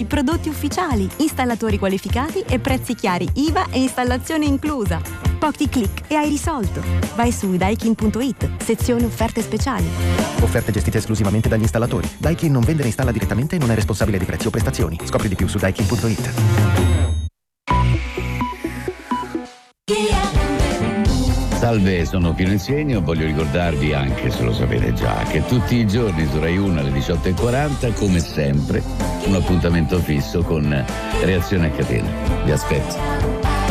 prodotti ufficiali, installatori qualificati e prezzi chiari, IVA e installazione inclusa. Pochi click e hai risolto. Vai su daikin.it, sezione offerte speciali. Offerte gestite esclusivamente dagli installatori. Daikin non vende né installa direttamente e non è responsabile di prezzi o prestazioni. Scopri di più su daikin.it. Salve, sono Pino Insegno. Voglio ricordarvi, anche se lo sapete già, che tutti i giorni su Rai 1 alle 18:40, come sempre, un appuntamento fisso con Reazione a catena. Vi aspetto.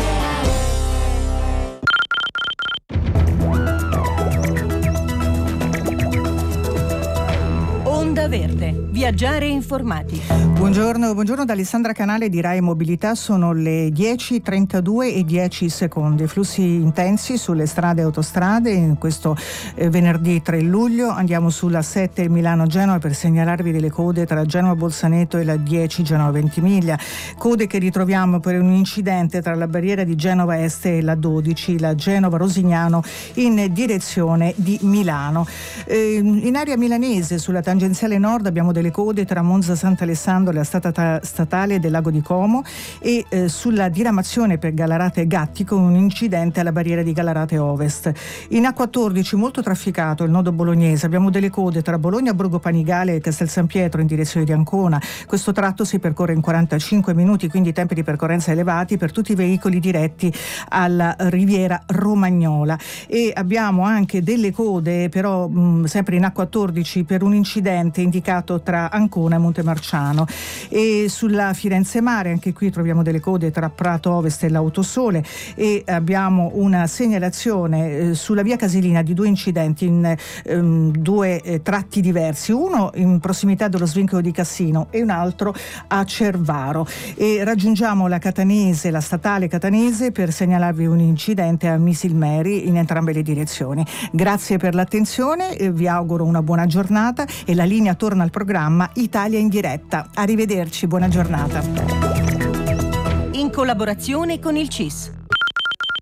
Onda Verde, viaggiare informati. Buongiorno da Alessandra Canale di Rai Mobilità. Sono le 10:32 e 10 secondi. Flussi intensi sulle strade e autostrade in questo venerdì 3 luglio. Andiamo sulla 7 Milano-Genova per segnalarvi delle code tra Genova-Bolzaneto e la 10 Genova-Ventimiglia. Code che ritroviamo per un incidente tra la barriera di Genova Est e la 12, la Genova-Rosignano in direzione di Milano. In area milanese sulla tangenziale nord abbiamo delle code tra Monza Sant'Alessandro e la strada statale del Lago di Como e sulla diramazione per Gallarate Gatti con un incidente alla barriera di Gallarate Ovest. In A14 molto trafficato il nodo bolognese, abbiamo delle code tra Bologna, Borgo Panigale e Castel San Pietro in direzione di Ancona. Questo tratto si percorre in 45 minuti, quindi tempi di percorrenza elevati per tutti i veicoli diretti alla riviera romagnola. E abbiamo anche delle code però sempre in A14 per un incidente indicato tra Ancona e Montemarciano. E sulla Firenze Mare anche qui troviamo delle code tra Prato Ovest e l'Autosole e abbiamo una segnalazione sulla via Casilina di due incidenti in due tratti diversi, uno in prossimità dello svincolo di Cassino e un altro a Cervaro. E raggiungiamo la Catanese, la statale catanese, per segnalarvi un incidente a Misilmeri in entrambe le direzioni. Grazie per l'attenzione, vi auguro una buona giornata e la linea torna al programma Italia in diretta. Arrivederci, buona giornata. In collaborazione con il CIS.